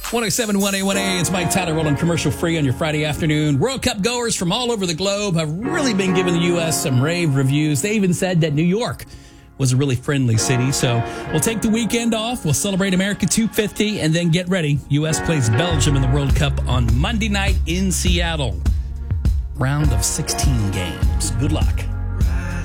107.1A1A, it's Mike Tyler rolling commercial free on your Friday afternoon. World Cup goers from all over the globe have really been giving the U.S. some rave reviews. They even said that New York was a really friendly city. So we'll take the weekend off. We'll celebrate America 250 and then get ready. U.S. plays Belgium in the World Cup on Monday night in Seattle. Round of 16 games. Good luck.